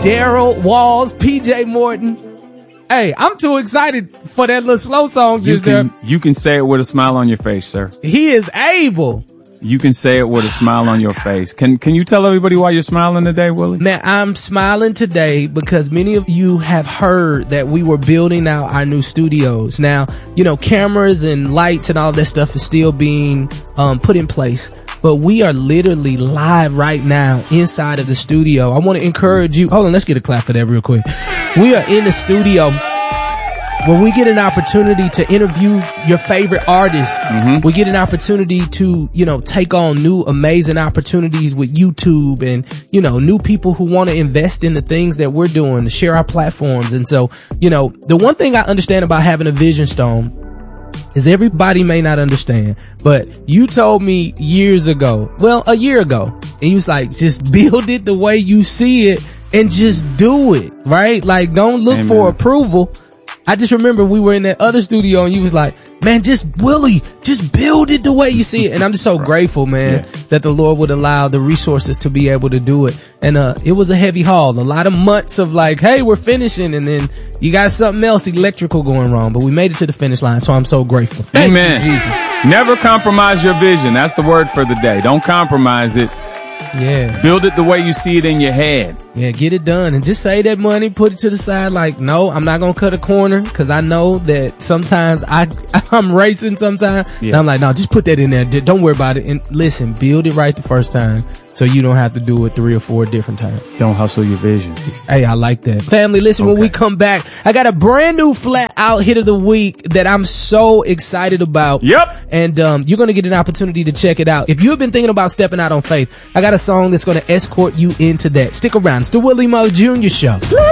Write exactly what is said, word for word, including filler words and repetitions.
Daryl Walls, P J Morton. Hey, I'm too excited for that little slow song You just there. can, you can say it with a smile on your face, sir. He is able. You can say it with a smile on your face. Can Can you tell everybody why you're smiling today, Willie? Man, I'm smiling today because many of you have heard that we were building out our new studios. Now, you know, cameras and lights and all that stuff is still being um, put in place. But we are literally live right now inside of the studio. I want to encourage you. Hold on, let's get a clap for that real quick. We are in the studio where we get an opportunity to interview your favorite artists. Mm-hmm. We get an opportunity to, you know, take on new amazing opportunities with YouTube and, you know, new people who want to invest in the things that we're doing, to share our platforms. And so, you know, the one thing I understand about having a Vision Stone is everybody may not understand, but you told me years ago, well, a year ago, and you was like, just build it the way you see it and just do it, right? Like, don't look Amen. for approval. I just remember we were in that other studio and you was like, man, just Willie, just build it the way you see it. And I'm just so grateful, man, yeah. that the Lord would allow the resources to be able to do it. And, uh, it was a heavy haul, a lot of months of like, hey, we're finishing. And then you got something else electrical going wrong, but we made it to the finish line. So I'm so grateful. Thank Amen. you, Jesus. Never compromise your vision. That's the word for the day. Don't compromise it. Yeah. Build it the way you see it in your head. Yeah, get it done and just save that money, put it to the side. Like, no, I'm not going to cut a corner because I know that sometimes I, I'm racing sometimes. Yeah. And I'm like, no, just put that in there. Don't worry about it. And listen, build it right the first time so you don't have to do it three or four different times. Don't hustle your vision. Hey, I like that. Family, listen, okay. When we come back, I got a brand new flat out hit of the week that I'm so excited about. Yep. And um, you're going to get an opportunity to check it out. If you have been thinking about stepping out on faith, I got a song that's going to escort you into that. Stick around. It's the Willie Mo Junior Show.